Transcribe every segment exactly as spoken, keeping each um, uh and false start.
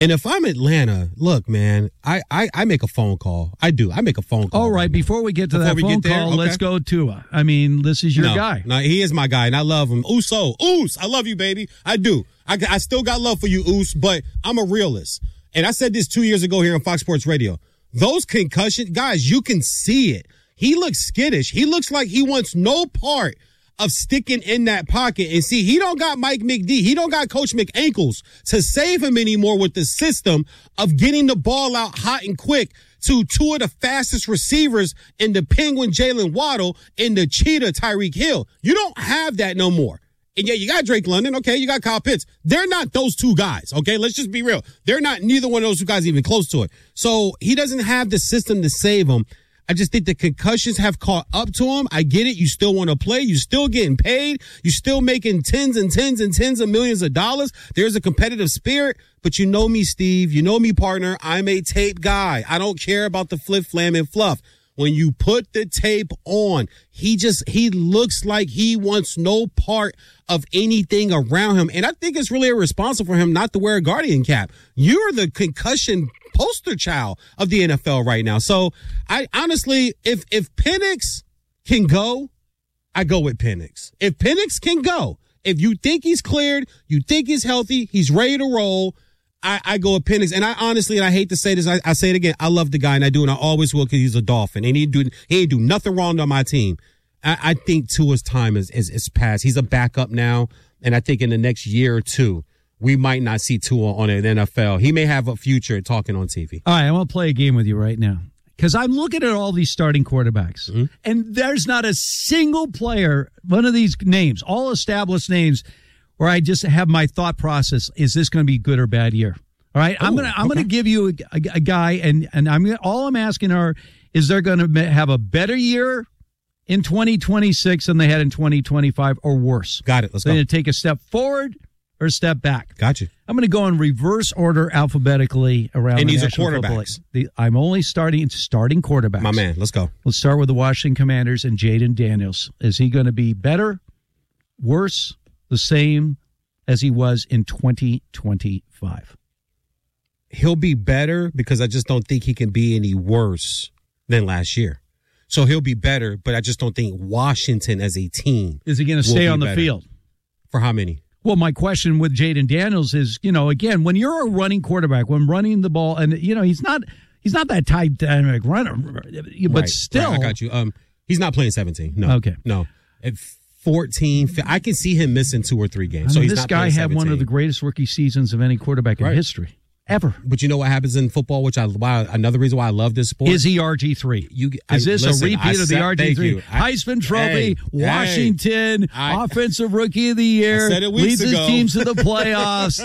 And if I'm Atlanta, look, man, I, I, I make a phone call. I do. I make a phone call. All right, before we get to Before that we phone get there, call, okay. let's go Tua. I mean, this is your no, guy. No, he is my guy, and I love him. Uso, Oos, I love you, baby. I do. I, I still got love for you, Oos, but I'm a realist. And I said this two years ago here on Fox Sports Radio. Those concussions, guys, you can see it. He looks skittish. He looks like he wants no part of sticking in that pocket. And see, he don't got Mike McD. He don't got Coach McAnkles to save him anymore with the system of getting the ball out hot and quick to two of the fastest receivers in the Penguin, Jalen Waddle, and the Cheetah, Tyreek Hill. You don't have that no more. And yeah, you got Drake London. Okay, you got Kyle Pitts. They're not those two guys. Okay, let's just be real. They're not neither one of those two guys even close to it. So he doesn't have the system to save him. I just think the concussions have caught up to him. I get it. You still want to play. You're still getting paid. You're still making tens and tens and tens of millions of dollars. There's a competitive spirit. But you know me, Steve. You know me, partner. I'm a tape guy. I don't care about the flip, flam, and fluff. When you put the tape on, he just, he looks like he wants no part of anything around him. And I think it's really irresponsible for him not to wear a Guardian cap. You're the concussion poster child of the N F L right now. So I honestly, if, if Penix can go, I go with Penix. If Penix can go, if you think he's cleared, you think he's healthy, he's ready to roll, I, I go with Penix. And I honestly, and I hate to say this, I, I say it again, I love the guy, and I do, and I always will because he's a Dolphin. And he do he ain't do nothing wrong on my team. I, I think Tua's time is, is, is past. He's a backup now, and I think in the next year or two, we might not see Tua on an N F L. He may have a future talking on T V. All right, I want to play a game with you right now because I'm looking at all these starting quarterbacks, mm-hmm. and there's not a single player, one of these names, all established names, where I just have my thought process: is this going to be good or bad year? All right, Ooh, I'm gonna I'm okay. gonna give you a, a, a guy, and and I'm gonna, all I'm asking are, is they're going to have a better year in twenty twenty-six than they had in twenty twenty-five, or worse? Got it. Let's they're go. Going to take a step forward or a step back. Got you. I'm going to go in reverse order alphabetically around. And the these are National quarterbacks. The, I'm only starting starting quarterbacks. My man, let's go. Let's start with the Washington Commanders and Jaden Daniels. Is he going to be better, worse, the same as he was in twenty twenty-five? He'll be better because I just don't think he can be any worse than last year. So he'll be better, but I just don't think Washington as a team is he going to stay on the better. field. For how many? Well, my question with Jaden Daniels is, you know, again, when you're a running quarterback, when running the ball, and, you know, he's not he's not that tight dynamic runner, but right, still. Right, I got you. Um, he's not playing seventeen. No. Okay. No. At fourteen, I can see him missing two or three games. I mean, so he's this not guy playing had seventeen. one of the greatest rookie seasons of any quarterback in right. history. Ever. But you know what happens in football, which I why another reason why I love this sport? Is he R G three? You, Is this I, listen, a repeat I of the said, R G three? Heisman Trophy, hey, Washington, hey, I, Offensive Rookie of the Year, I said it weeks leads ago. his teams to the playoffs.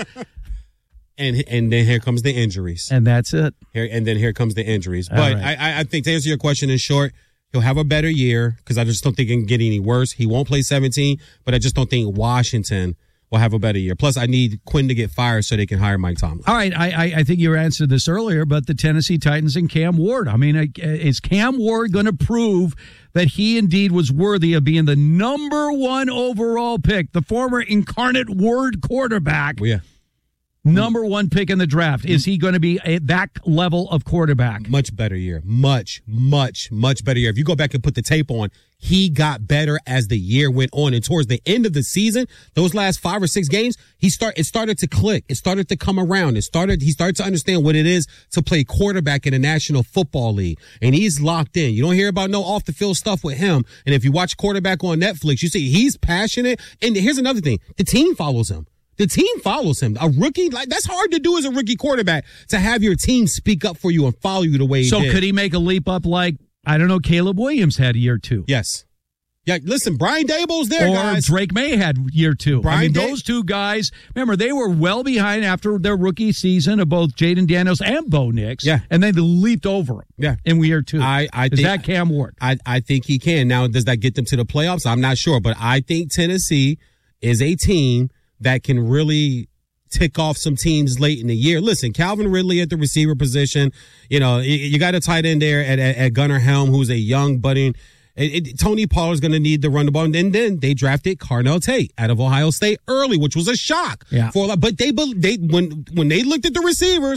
and and then here comes the injuries. And that's it. Here And then here comes the injuries. All But right. I, I think to answer your question in short, he'll have a better year because I just don't think it can get any worse. He won't play seventeen, but I just don't think Washington will have a better year. Plus, I need Quinn to get fired so they can hire Mike Tomlin. All right, I, I, I think you answered this earlier, but the Tennessee Titans and Cam Ward. I mean, is Cam Ward going to prove that he indeed was worthy of being the number one overall pick, the former Incarnate Word quarterback? Well, yeah. Number one pick in the draft. Is he going to be a, that level of quarterback? Much better year. Much, much, much better year. If you go back and put the tape on, he got better as the year went on. And towards the end of the season, those last five or six games, he start, it started to click. It started to come around. It started, he started to understand what it is to play quarterback in the National Football League. And he's locked in. You don't hear about no off the field stuff with him. And if you watch quarterback on Netflix, you see he's passionate. And here's another thing. The team follows him. The team follows him. A rookie, like that's hard to do as a rookie quarterback, to have your team speak up for you and follow you the way he so did. So could he make a leap up like, I don't know, Caleb Williams had a year two? Yes. Yeah, listen, Brian Daboll's there, or guys. Drake May had year two. Brian I mean, da- those two guys, remember, they were well behind after their rookie season of both Jaden Daniels and Bo Nix. Yeah. And then they leaped over him yeah. in year two. I, I Is think, that Cam Ward? I, I think he can. Now, does that get them to the playoffs? I'm not sure. But I think Tennessee is a team that can really tick off some teams late in the year. Listen, Calvin Ridley at the receiver position. You know, you got a tight end there at, at, at Gunnar Helm, who's a young, budding, It, it, Tony Pollard's going to need to run the ball. And then, then they drafted Carnell Tate out of Ohio State early, which was a shock. Yeah. For, but they, they when, when they looked at the receivers,